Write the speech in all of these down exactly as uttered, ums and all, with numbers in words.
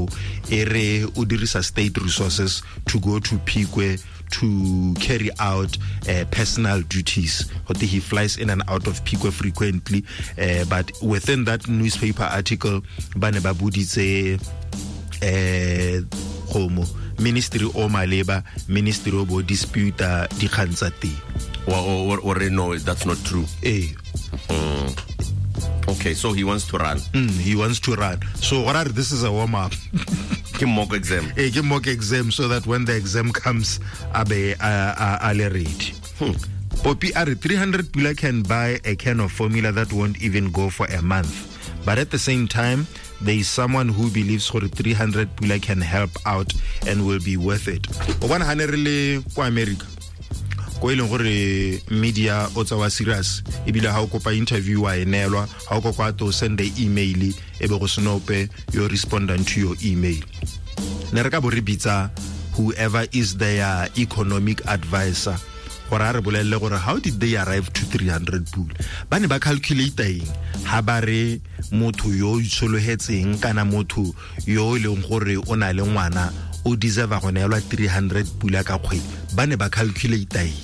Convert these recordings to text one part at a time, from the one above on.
gago ere o dirisa state resources to go to Pique to carry out uh, personal duties. He flies in and out of Pique frequently, uh, but within that newspaper article, bane ba buditse eh homo Ministry of Labor, Ministry of Dispute di khantsati. Or, or, or no, that's not true. Eh. Mm. Okay, so he wants to run. Mm, he wants to run. So what are, this is a warm up. Give mock exam. Eh, give mock exam so that when the exam comes, abe ale ready. Hmm. Poppy are three hundred pula can buy a can of formula that won't even go for a month. But at the same time, there is someone who believes for three hundred pula can help out and will be worth it. One hundred really for America. Ko ile gore media o tsa wa serious ebile ha o kopa interview wa enelwa ha o kopa to send the email e be go snope your respondent to your email. Ne re ka bo re bitsa whoever is their economic advisor gore a re bolelle gore how did they arrive to three hundred pool ba ne ba calculate eng ha ba re motho yo itsholohetseng kana motho yo leng gore o na le ngwana o deserve go neelwa three hundred pula ka kgwedi ba ne ba calculate eng.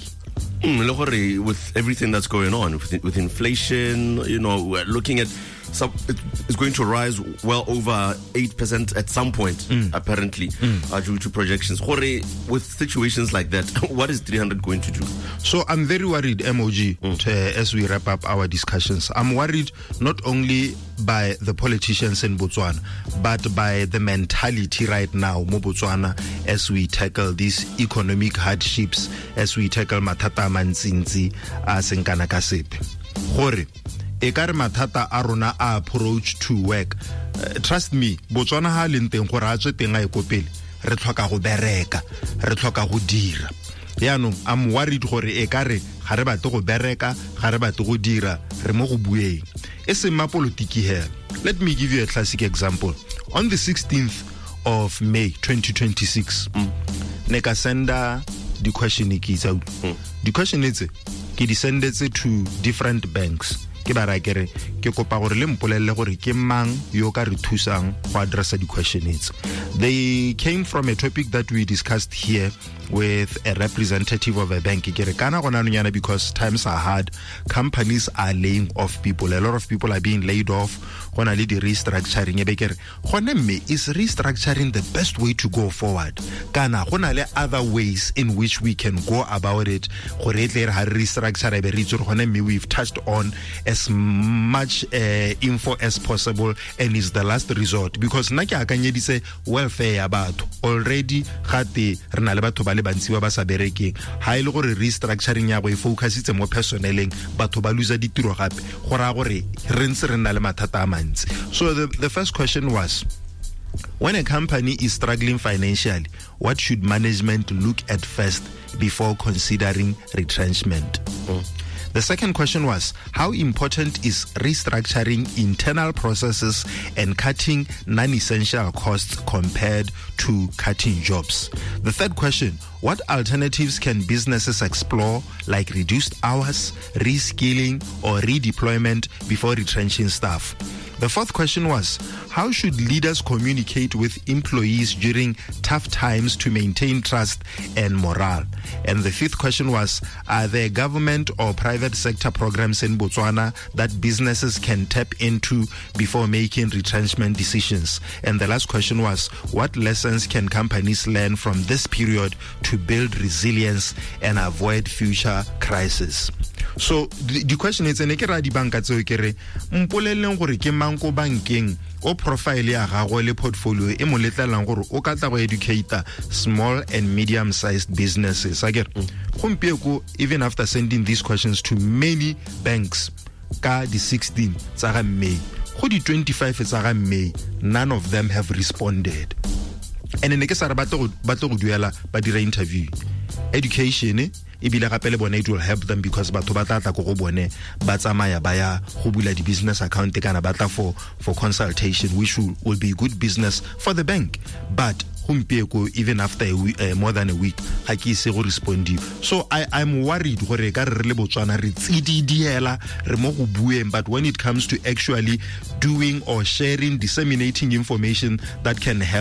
Mm, with everything that's going on with, with inflation, you know, we're looking at some, it's going to rise well over eight percent at some point, mm. apparently, mm. uh, due to projections. With situations like that, what is three hundred going to do? So I'm very worried, M O G, mm. to, as we wrap up our discussions. I'm worried not only by the politicians in Botswana, but by the mentality right now in Botswana as we tackle these economic hardships, as we tackle matata mantsinzi senkana ka sepe. Gore ekare matata a rona a approach to work. Uh, trust me, Botswana ha le nteng gore a tswe teng a ekopele re tlhoka go bereka, re tlhoka go dira. Yaanong I'm worried gore ekare ga re batle go bereka, ga re batle go dira, re mo go bueng. E se ma politiki here. Let me give you a classic example. On the sixteenth of May twenty twenty-six, mm. ne ka senda the question e ke itsa. Mm. The question is ke di sendetse to different banks. Ke ba ra kere ke kopa gore le mpolelle gore ke mang yo ka re thusang go addressa di questions. They came from a topic that we discussed here with a representative of a bank. Kere kana gona nyana because times are hard, companies are laying off people, a lot of people are being laid off. Gona le di restructuring e be kere gone me is restructuring the best way to go forward kana gona le other ways in which we can go about it gore etle re ha restructure be re tsore gone me we've touched on as much uh, info as possible and is the last resort because nna ke akanyeditse welfare ya batho already gate re na le batho ba le bantsi ba sa berekeng ha ile gore restructuring ya go e focusitse mo personneleng batho ba lose ditiro gape gora gore re ntse re na le mathata a mantsi. So the, the first question was, when a company is struggling financially, what should management look at first before considering retrenchment? Mm. The second question was, how important is restructuring internal processes and cutting non-essential costs compared to cutting jobs? The third question, what alternatives can businesses explore, like reduced hours, reskilling, or redeployment before retrenching staff? The fourth question was, how should leaders communicate with employees during tough times to maintain trust and morale? And the fifth question was, are there government or private sector programs in Botswana that businesses can tap into before making retrenchment decisions? And the last question was, what lessons can companies learn from this period to build resilience and avoid future crises? So the, the question is, ene ke ra di banka tseo kere mpoleleng gore ke mang ko bankeng o profile ya gago le portfolio e mo letlelang gore o ka tla go educate small and medium sized businesses akere gompieko even after sending these questions to many banks ka di sixteen tsa ga May go di twenty-five tsa ga May none of them have responded and ne ke sa re batlo batlo go duela ba dira interview education ibile gape le bone it will help them because batho ba tla tla go go bone ba tsamaya ba ya go bula di business account kana ba tla for for consultation which will, will be good business for the bank but gompieko even after a week, uh, more than a week ga ke se go respond. So I I'm worried gore ka re le Botswana re tsididiela re mo go bueng but when it comes to actually doing or sharing disseminating information that can help